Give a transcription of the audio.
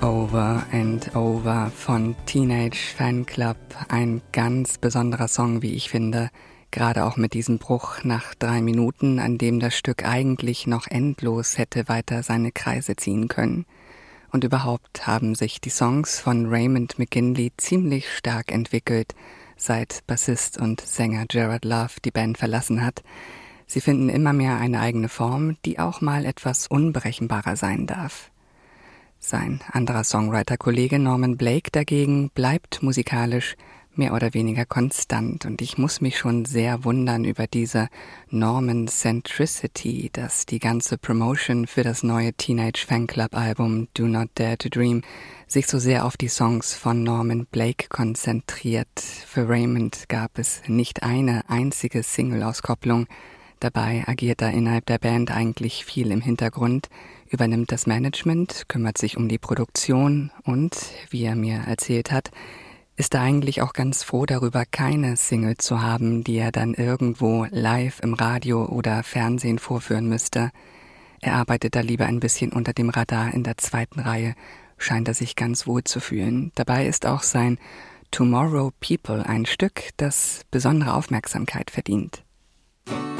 Over and Over von Teenage Fanclub. Ein ganz besonderer Song, wie ich finde. Gerade auch mit diesem Bruch nach 3 Minuten, an dem das Stück eigentlich noch endlos hätte weiter seine Kreise ziehen können. Und überhaupt haben sich die Songs von Raymond McGinley ziemlich stark entwickelt, seit Bassist und Sänger Gerard Love die Band verlassen hat. Sie finden immer mehr eine eigene Form, die auch mal etwas unberechenbarer sein darf. Sein anderer Songwriter-Kollege Norman Blake dagegen bleibt musikalisch mehr oder weniger konstant und ich muss mich schon sehr wundern über diese Norman-Centricity, dass die ganze Promotion für das neue Teenage Fanclub-Album Do Not Dare to Dream sich so sehr auf die Songs von Norman Blake konzentriert. Für Raymond gab es nicht eine einzige Single-Auskopplung. Dabei agiert er innerhalb der Band eigentlich viel im Hintergrund, übernimmt das Management, kümmert sich um die Produktion und, wie er mir erzählt hat, ist er eigentlich auch ganz froh darüber, keine Single zu haben, die er dann irgendwo live im Radio oder Fernsehen vorführen müsste. Er arbeitet da lieber ein bisschen unter dem Radar in der zweiten Reihe, scheint er sich ganz wohl zu fühlen. Dabei ist auch sein Tomorrow People ein Stück, das besondere Aufmerksamkeit verdient.